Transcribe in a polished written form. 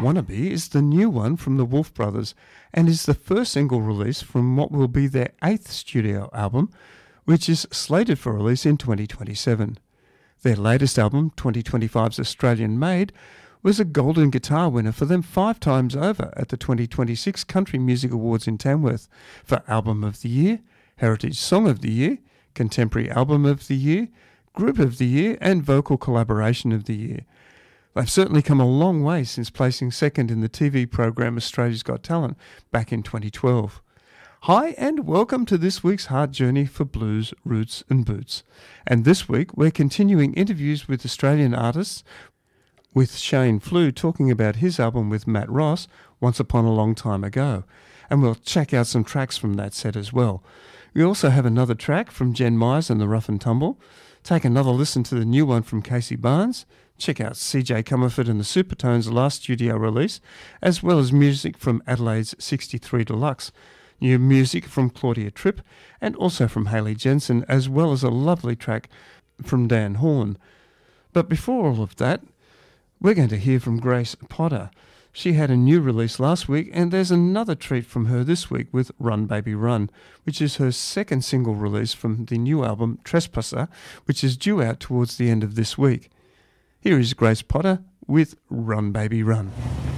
Wannabe is the new one from the Wolf Brothers and is the first single release from what will be their 8th studio album, which is slated for release in 2027. Their latest album, 2025's Australian Made, was a Golden Guitar winner for them 5 times over at the 2026 Country Music Awards in Tamworth for Album of the Year, Heritage Song of the Year, Contemporary Album of the Year, Group of the Year and Vocal Collaboration of the Year. They've certainly come a long way since placing second in the TV program Australia's Got Talent back in 2012. Hi and welcome to this week's Heart Journey for Blues, Roots and Boots. And this week we're continuing interviews with Australian artists, with Shane Flew talking about his album with Matt Ross, Once Upon a Long Time Ago. And we'll check out some tracks from that set as well. We also have another track from Jen Myers and the Rough and Tumble. Take another listen to the new one from Casey Barnes. Check out CJ Comerford and the Supertones' last studio release, as well as music from Adelaide's 63 Deluxe. New music from Claudia Tripp and also from Hayley Jensen, as well as a lovely track from Dan Horn. But before all of that, we're going to hear from Grace Potter. She had a new release last week, and there's another treat from her this week with Run Baby Run, which is her second single release from the new album Trespasser, which is due out towards the end of this week. Here is Grace Potter with Run Baby Run.